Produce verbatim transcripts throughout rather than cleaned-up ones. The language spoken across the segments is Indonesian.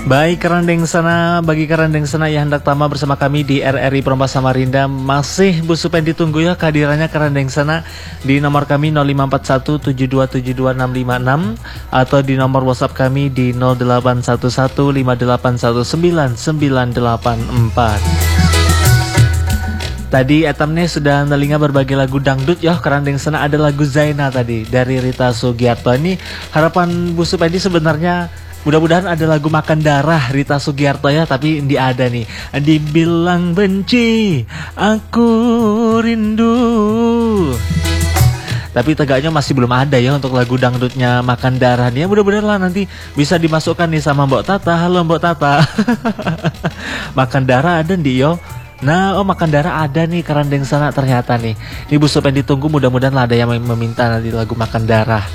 Baik kerandeng sana, bagi kerandeng sana yang hendak tamat bersama kami di R R I Perumah Samarinda, masih Bu Supen ditunggu ya kehadirannya kerandeng sana di nomor kami nol lima empat satu tujuh dua tujuh dua enam lima enam atau di nomor WhatsApp kami di nol delapan satu satu lima delapan satu sembilan sembilan delapan empat. Tadi etamnya sudah menelinga berbagai lagu dangdut ya kerandeng sana, ada lagu Zaina tadi dari Rita Sugiarto. Ini harapan Bu Supendi sebenarnya mudah-mudahan ada lagu Makan Darah Rita Sugiarto ya, tapi ini ada nih. Dibilang benci, aku rindu. Tapi tegaknya masih belum ada ya untuk lagu dangdutnya Makan Darah nih. Ya, mudah-mudahan lah nanti bisa dimasukkan nih sama Mbok Tata. Halo Mbok Tata. Makan Darah ada nih yo. Nah, oh Makan Darah ada nih kerandeng sana ternyata nih. Ini Bu Supen ditunggu, mudah-mudahan lah ada yang meminta nanti lagu Makan Darah.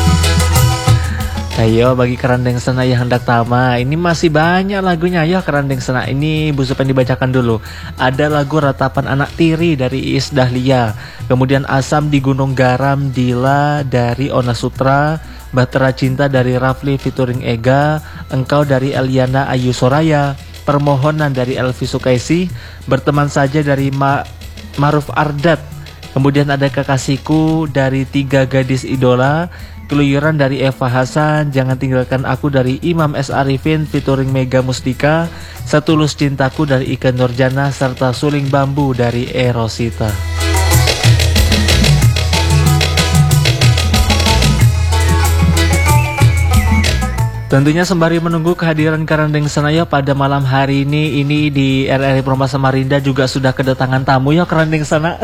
Ayo bagi kerandeng sana yang hendak tama, ini masih banyak lagunya ya kerandeng sana. Ini Bu Supen dibacakan dulu. Ada lagu Ratapan Anak Tiri dari Iis Dahlia. Kemudian Asam di Gunung Garam Dila dari Ona Sutra. Bahtera Cinta dari Rafli featuring Ega. Engkau dari Eliana Ayu Soraya. Permohonan dari Elvi Sukaisi. Berteman Saja dari Ma Maruf Ardat. Kemudian ada Kekasihku dari Tiga Gadis Idola. Keluyuran dari Eva Hasan. Jangan Tinggalkan Aku dari Imam S. Arifin featuring Mega Mustika. Setulus Cintaku dari Ika Nurjana, serta Suling Bambu dari Erosita. Tentunya sembari menunggu kehadiran kerandeng Senaya pada malam hari ini, ini di R R I Perumah Samarinda juga sudah kedatangan tamu ya kerandeng sana.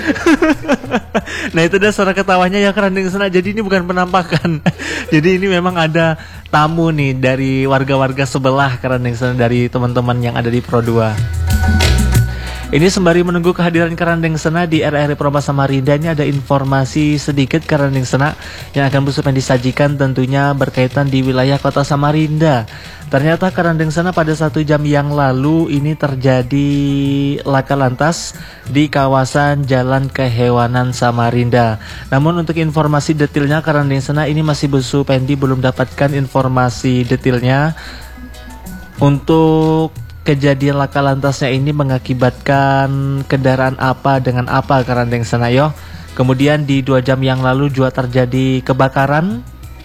Nah itu dah suara ketawanya ya kerandeng sana. Jadi ini bukan penampakan. Jadi ini memang ada tamu nih dari warga-warga sebelah kerandeng sana, dari teman-teman yang ada di Pro dua. Ini sembari menunggu kehadiran kerandeng sena di R R I Perumah Samarinda, ini ada informasi sedikit kerandeng sena yang akan Bu Supen disajikan tentunya berkaitan di wilayah kota Samarinda. Ternyata kerandeng sena pada satu jam yang lalu ini terjadi laka lantas di kawasan Jalan Kehewanan Samarinda. Namun untuk informasi detailnya kerandeng sena ini masih Bu Supendi belum dapatkan informasi detailnya. Untuk kejadian laka lantasnya ini mengakibatkan kendaraan apa dengan apa kerandeng senayo. Kemudian di dua jam yang lalu juga terjadi kebakaran.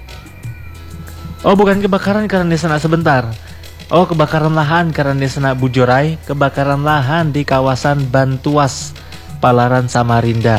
Oh bukan kebakaran kerandeng sena, sebentar. Oh kebakaran lahan kerandeng sena Bujorai. Kebakaran lahan di kawasan Bantuas, Palaran Samarinda.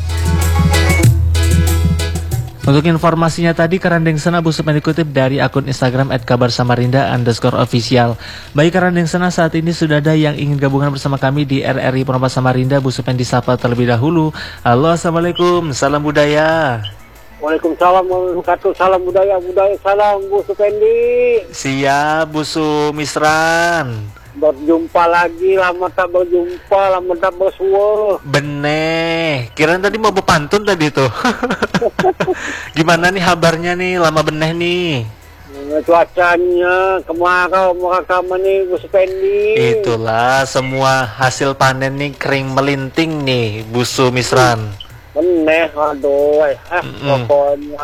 Untuk informasinya tadi kerandeng sena Bu Supen dikutip dari akun Instagram at kabar samarinda underscore official. Baik kerandeng sena, saat ini sudah ada yang ingin gabungan bersama kami di R R I Perumah Samarinda. Bu Supen disapa terlebih dahulu. Halo, assalamualaikum, salam budaya. Waalaikumsalam warahmatullahi wabarakatuh. Salam budaya, budaya salam Bu Supendi. Siap Bu Sumisran. Berjumpa lagi, lama tak berjumpa, lama tak bersua. Beneh, kirain tadi mau berpantun tadi tuh. Gimana nih kabarnya nih, lama beneh nih. Cuacanya kemarau merakam nih Bu Supendi. Itulah semua hasil panen nih kering melinting nih Bu Sumisran. Beneh, aduh, eh, mm -mm. pokoknya